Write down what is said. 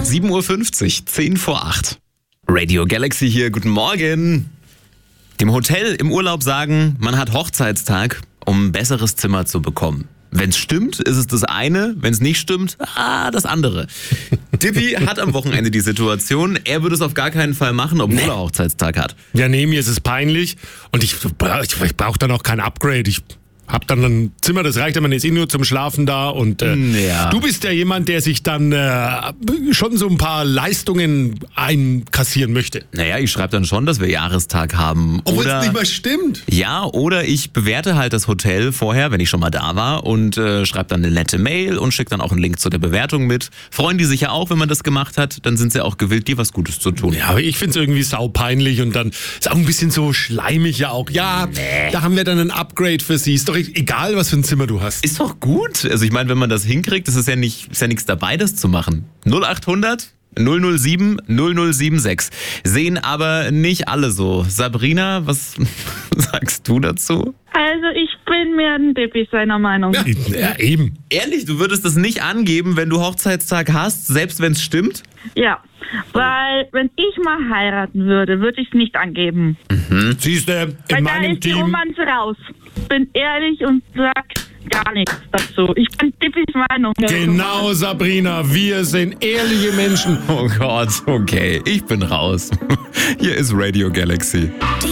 7.50 Uhr, 10 vor 8. Radio Galaxy hier, guten Morgen. Dem Hotel im Urlaub sagen, man hat Hochzeitstag, um ein besseres Zimmer zu bekommen. Wenn es stimmt, ist es das eine, wenn es nicht stimmt, das andere. Dippy hat am Wochenende die Situation, er würde es auf gar keinen Fall machen, obwohl er Hochzeitstag hat. Ja, nee, mir ist es peinlich und ich brauche dann auch kein Upgrade. Ich hab dann ein Zimmer, das reicht, man ist nur zum Schlafen da und du bist ja jemand, der sich dann schon so ein paar Leistungen einkassieren möchte. Naja, ich schreibe dann schon, dass wir Jahrestag haben. Obwohl es nicht mal stimmt. Ja, oder ich bewerte halt das Hotel vorher, wenn ich schon mal da war und schreibe dann eine nette Mail und schicke dann auch einen Link zu der Bewertung mit. Freuen die sich ja auch, wenn man das gemacht hat, dann sind sie auch gewillt, dir was Gutes zu tun. Ja, aber ich find's irgendwie saupeinlich und dann ist auch ein bisschen so schleimig ja auch. Ja, da haben wir dann ein Upgrade für sie. Ist doch egal, was für ein Zimmer du hast. Ist doch gut. Also ich meine, wenn man das hinkriegt, ist ja nichts dabei, das zu machen. 0800 007 0076. Sehen aber nicht alle so. Sabrina, was sagst du dazu? Also ich bin mir ein Dippy seiner Meinung. Ja, eben. Ehrlich, du würdest das nicht angeben, wenn du Hochzeitstag hast, selbst wenn es stimmt? Ja, weil wenn ich mal heiraten würde, würde ich es nicht angeben. Siehst du, Weil in da meinem ist die Team... Romanze raus. Bin ehrlich und sag gar nichts dazu. Ich bin Dippys Meinung. Genau, Sabrina, wir sind ehrliche Menschen. Oh Gott, okay, ich bin raus. Hier ist Radio Galaxy.